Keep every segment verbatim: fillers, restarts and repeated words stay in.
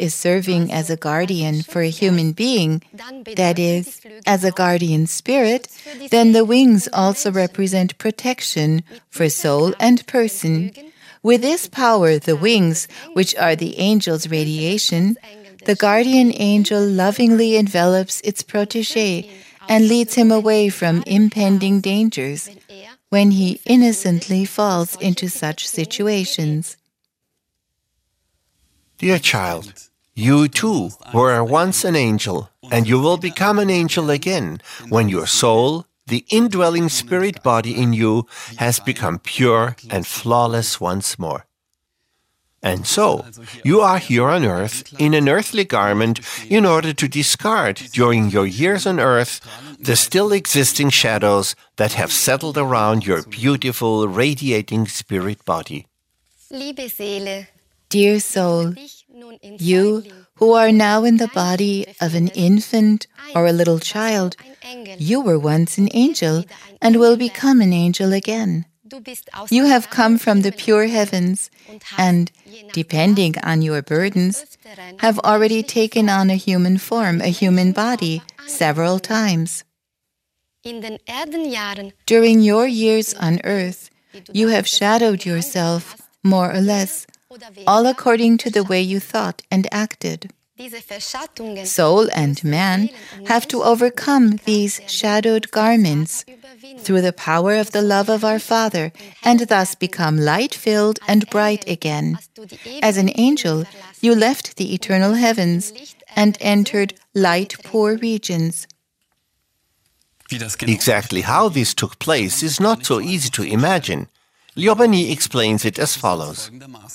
is serving as a guardian for a human being, that is, as a guardian spirit, then the wings also represent protection for soul and person. With this power, the wings, which are the angel's radiation, the guardian angel lovingly envelops its protégé and leads him away from impending dangers when he innocently falls into such situations. Dear child, you too were once an angel, and you will become an angel again when your soul, the indwelling spirit body in you, has become pure and flawless once more. And so, you are here on earth in an earthly garment in order to discard, during your years on earth, the still existing shadows that have settled around your beautiful, radiating spirit body. Dear soul, you who are now in the body of an infant or a little child, you were once an angel and will become an angel again. You have come from the pure heavens and, depending on your burdens, have already taken on a human form, a human body, several times. During your years on earth, you have shadowed yourself, more or less, all according to the way you thought and acted. Soul and man have to overcome these shadowed garments through the power of the love of our Father, and thus become light-filled and bright again. As an angel, you left the eternal heavens and entered light-poor regions. Exactly how this took place is not so easy to imagine. Liobani explains it as follows.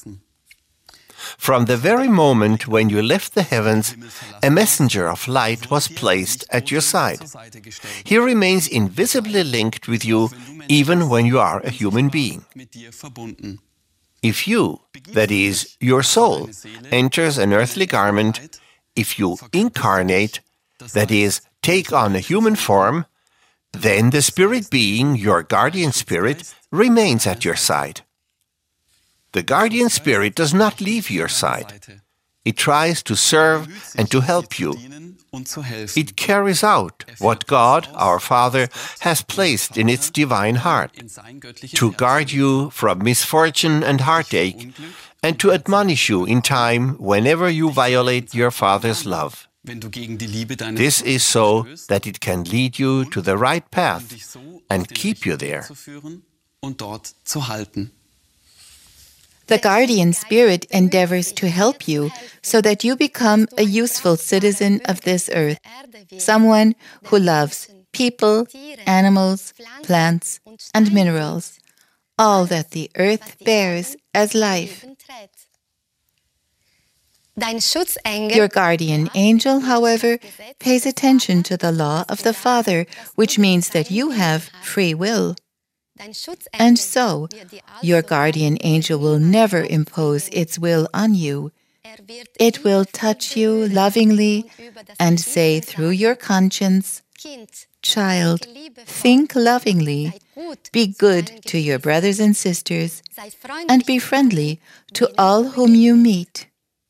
From the very moment when you left the heavens, a messenger of light was placed at your side. He remains invisibly linked with you even when you are a human being. If you, that is, your soul, enters an earthly garment, if you incarnate, that is, take on a human form, then the spirit being, your guardian spirit, remains at your side. The guardian spirit does not leave your side. It tries to serve and to help you. It carries out what God, our Father, has placed in its divine heart, to guard you from misfortune and heartache, and to admonish you in time whenever you violate your Father's love. This is so that it can lead you to the right path and keep you there. The guardian spirit endeavors to help you so that you become a useful citizen of this earth, someone who loves people, animals, plants, and minerals, all that the earth bears as life. Your guardian angel, however, pays attention to the law of the Father, which means that you have free will. And so, your guardian angel will never impose its will on you. It will touch you lovingly and say through your conscience, "Child, think lovingly, be good to your brothers and sisters, and be friendly to all whom you meet."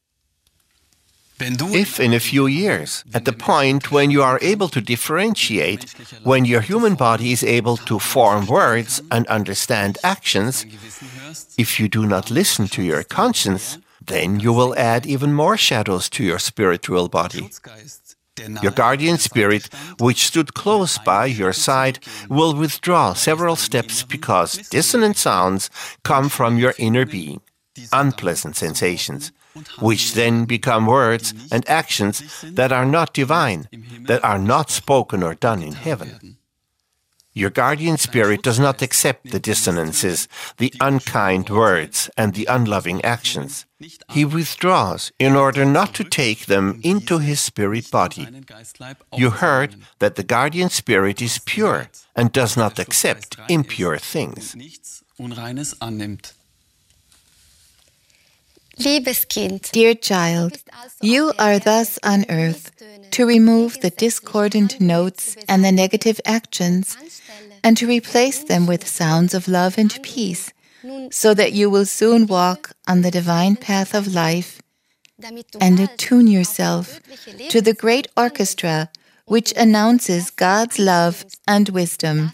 If in a few years, at the point when you are able to differentiate, when your human body is able to form words and understand actions, if you do not listen to your conscience, then you will add even more shadows to your spiritual body. Your guardian spirit, which stood close by your side, will withdraw several steps because dissonant sounds come from your inner being, unpleasant sensations, which then become words and actions that are not divine, that are not spoken or done in heaven. Your guardian spirit does not accept the dissonances, the unkind words, and the unloving actions. He withdraws in order not to take them into his spirit body. You heard that the guardian spirit is pure and does not accept impure things. Dear child, you are thus on earth to remove the discordant notes and the negative actions, and to replace them with sounds of love and peace, so that you will soon walk on the divine path of life and attune yourself to the great orchestra which announces God's love and wisdom.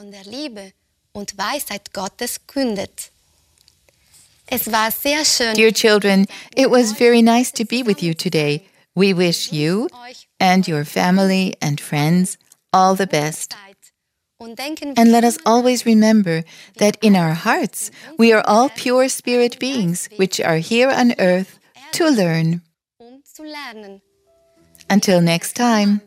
Dear children, it was very nice to be with you today. We wish you and your family and friends all the best. And let us always remember that in our hearts we are all pure spirit beings which are here on earth to learn. Until next time.